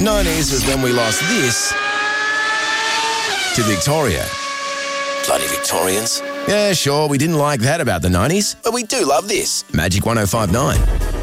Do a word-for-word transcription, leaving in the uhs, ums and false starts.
nineties was when we lost this to Victoria. Bloody Victorians. Yeah, sure, we didn't like that about the nineties, but we do love this. Magic one oh five nine.